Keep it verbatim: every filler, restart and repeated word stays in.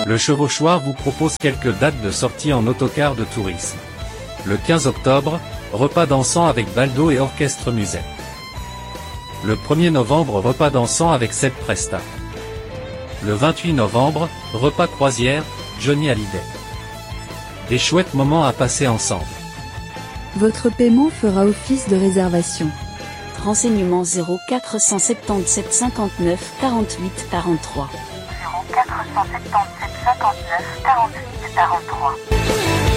Le Chevauchoir vous propose quelques dates de sortie en autocar de tourisme. Le quinze octobre, repas dansant avec Baldo et Orchestre Musette. Le premier novembre, repas dansant avec Seb Presta. Le vingt-huit novembre, repas croisière, Johnny Hallyday. Des chouettes moments à passer ensemble. Votre paiement fera office de réservation. Renseignements zéro quatre cent soixante-dix-sept cinquante-neuf quarante-huit quarante-trois. zéro quatre cent soixante-dix-sept cinquante-neuf quarante-huit quarante-trois.